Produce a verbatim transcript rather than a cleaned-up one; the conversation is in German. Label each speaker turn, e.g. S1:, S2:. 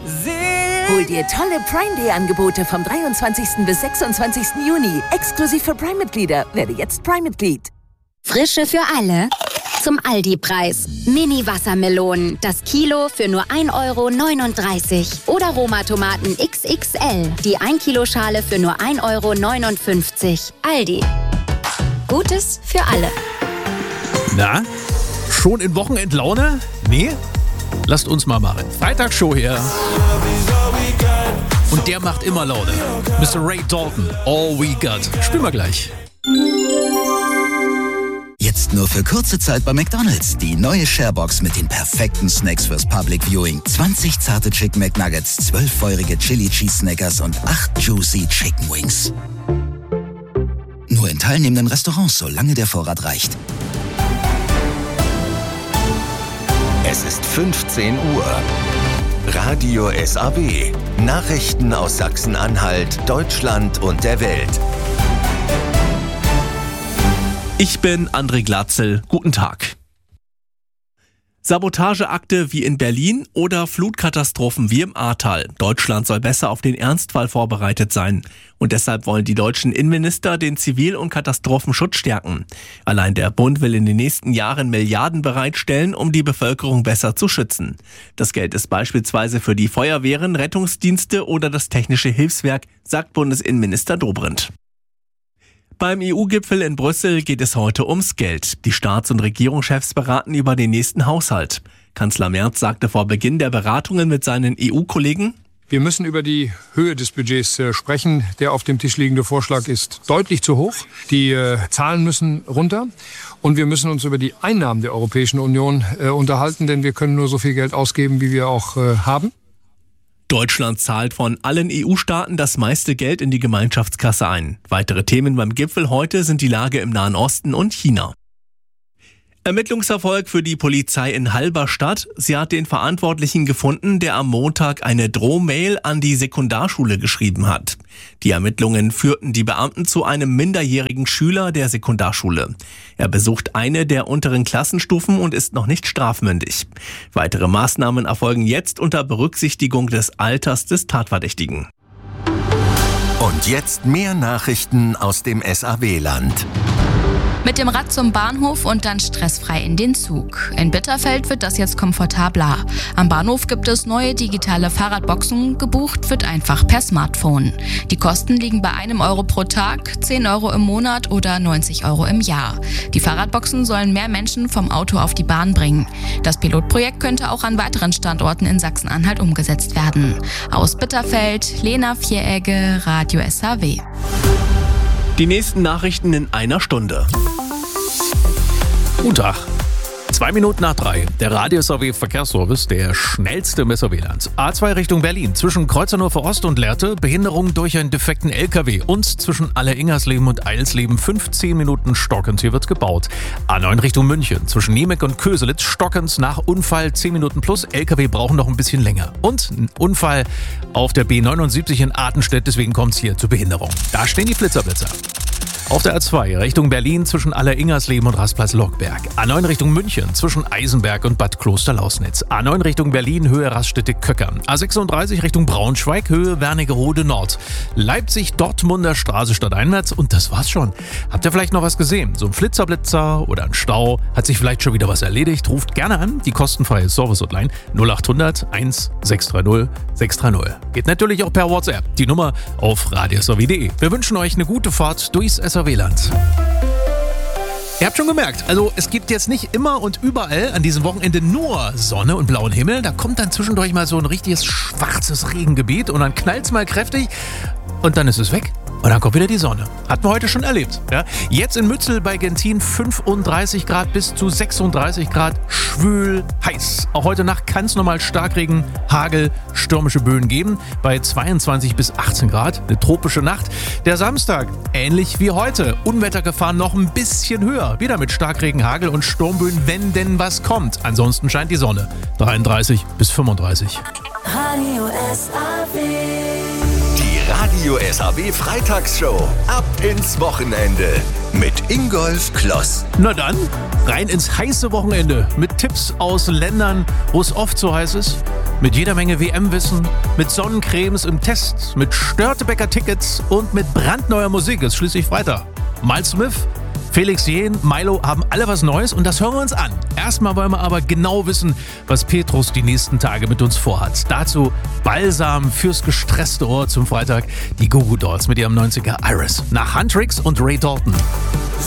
S1: Hol dir tolle Prime Day Angebote vom dreiundzwanzigsten bis sechsundzwanzigsten Juni. Exklusiv für Prime-Mitglieder. Werde jetzt Prime-Mitglied.
S2: Frische für alle. Zum Aldi-Preis. Mini-Wassermelonen. Das Kilo für nur ein Euro neununddreißig. Oder Roma-Tomaten X X L. Die ein Kilo Schale für nur ein Euro neunundfünfzig. Aldi. Gutes für alle.
S3: Na, schon in Wochenendlaune? Nee? Lasst uns mal machen. Freitagsshow hier. Und der macht immer Laune. Mister Ray Dalton, All We Got. Spielen wir gleich.
S4: Jetzt nur für kurze Zeit bei McDonald's. Die neue Sharebox mit den perfekten Snacks fürs Public Viewing. zwanzig zarte Chicken McNuggets, zwölf feurige Chili Cheese Snackers und acht Juicy Chicken Wings. Nur in teilnehmenden Restaurants, solange der Vorrat reicht.
S5: Es ist fünfzehn Uhr. Radio S A W. Nachrichten aus Sachsen-Anhalt, Deutschland und der Welt.
S3: Ich bin André Glatzel. Guten Tag. Sabotageakte wie in Berlin oder Flutkatastrophen wie im Ahrtal. Deutschland soll besser auf den Ernstfall vorbereitet sein. Und deshalb wollen die deutschen Innenminister den Zivil- und Katastrophenschutz stärken. Allein der Bund will in den nächsten Jahren Milliarden bereitstellen, um die Bevölkerung besser zu schützen. Das Geld ist beispielsweise für die Feuerwehren, Rettungsdienste oder das Technische Hilfswerk, sagt Bundesinnenminister Dobrindt. Beim E U-Gipfel in Brüssel geht es heute ums Geld. Die Staats- und Regierungschefs beraten über den nächsten Haushalt. Kanzler Merz sagte vor Beginn der Beratungen mit seinen E U-Kollegen:
S6: Wir müssen über die Höhe des Budgets äh, sprechen. Der auf dem Tisch liegende Vorschlag ist deutlich zu hoch. Die äh, Zahlen müssen runter. Und wir müssen uns über die Einnahmen der Europäischen Union äh, unterhalten, denn wir können nur so viel Geld ausgeben, wie wir auch äh, haben.
S3: Deutschland zahlt von allen E U-Staaten das meiste Geld in die Gemeinschaftskasse ein. Weitere Themen beim Gipfel heute sind die Lage im Nahen Osten und China. Ermittlungserfolg für die Polizei in Halberstadt. Sie hat den Verantwortlichen gefunden, der am Montag eine Drohmail an die Sekundarschule geschrieben hat. Die Ermittlungen führten die Beamten zu einem minderjährigen Schüler der Sekundarschule. Er besucht eine der unteren Klassenstufen und ist noch nicht strafmündig. Weitere Maßnahmen erfolgen jetzt unter Berücksichtigung des Alters des Tatverdächtigen.
S5: Und jetzt mehr Nachrichten aus dem S A W-Land.
S7: Mit dem Rad zum Bahnhof und dann stressfrei in den Zug. In Bitterfeld wird das jetzt komfortabler. Am Bahnhof gibt es neue digitale Fahrradboxen. Gebucht wird einfach per Smartphone. Die Kosten liegen bei einem Euro pro Tag, zehn Euro im Monat oder neunzig Euro im Jahr. Die Fahrradboxen sollen mehr Menschen vom Auto auf die Bahn bringen. Das Pilotprojekt könnte auch an weiteren Standorten in Sachsen-Anhalt umgesetzt werden. Aus Bitterfeld, Lena Vieregge, Radio S A W.
S3: Die nächsten Nachrichten in einer Stunde. Guten Tag. Zwei Minuten nach drei. Der Radio S A W Verkehrsservice, der schnellste im S A W-Land. A zwei Richtung Berlin. Zwischen Kreuzernhofer Ost und Lehrte Behinderung durch einen defekten L K W. Und zwischen Aller-Ingersleben und Eilsleben fünfzehn Minuten stockend. Hier wird gebaut. A neun Richtung München. Zwischen Niemek und Köselitz stockend nach Unfall zehn Minuten plus. L K W brauchen noch ein bisschen länger. Und ein Unfall auf der B neunundsiebzig in Artenstedt. Deswegen kommt es hier zur Behinderung. Da stehen die Blitzerblitzer. Auf der A zwei Richtung Berlin zwischen Aller-Ingersleben und Rastplatz-Lockberg. A neun Richtung München zwischen Eisenberg und Bad Kloster-Lausnitz. A neun Richtung Berlin Höhe Raststätte-Köckern. A sechsunddreißig Richtung Braunschweig Höhe Wernigerode Nord. Leipzig-Dortmunder Straße stadteinwärts und das war's schon. Habt ihr vielleicht noch was gesehen? So ein Flitzerblitzer oder ein Stau? Hat sich vielleicht schon wieder was erledigt? Ruft gerne an. Die kostenfreie Service-Hotline null achthundert eins sechs drei null sechs drei null. Geht natürlich auch per WhatsApp. Die Nummer auf radio s a w punkt d e. Wir wünschen euch eine gute Fahrt durchs S A W-Land. Ihr habt schon gemerkt, also es gibt jetzt nicht immer und überall an diesem Wochenende nur Sonne und blauen Himmel. Da kommt dann zwischendurch mal so ein richtiges schwarzes Regengebiet und dann knallt's mal kräftig und dann ist es weg. Und dann kommt wieder die Sonne. Hatten wir heute schon erlebt. Ja? Jetzt in Mützel bei Gentin fünfunddreißig Grad bis zu sechsunddreißig Grad. Schwül, heiß. Auch heute Nacht kann es nochmal Starkregen, Hagel, stürmische Böen geben. Bei zweiundzwanzig bis achtzehn Grad. Eine tropische Nacht. Der Samstag, ähnlich wie heute. Unwettergefahr noch ein bisschen höher. Wieder mit Starkregen, Hagel und Sturmböen, wenn denn was kommt. Ansonsten scheint die Sonne. dreiunddreißig bis fünfunddreißig.
S8: Radio S A W.
S5: Radio S A W Freitagsshow. Ab ins Wochenende mit Ingolf Kloss.
S3: Na dann, rein ins heiße Wochenende mit Tipps aus Ländern, wo es oft so heiß ist. Mit jeder Menge W M-Wissen, mit Sonnencremes im Test, mit Störtebeker-Tickets und mit brandneuer Musik. Es ist schließlich Freitag. Miles Smith, Felix Jähn, Milo haben alle was Neues und das hören wir uns an. Erstmal wollen wir aber genau wissen, was Petrus die nächsten Tage mit uns vorhat. Dazu Balsam fürs gestresste Ohr zum Freitag, die Goo Goo Dolls mit ihrem neunziger Iris. Nach Huntrix und Ray Dalton.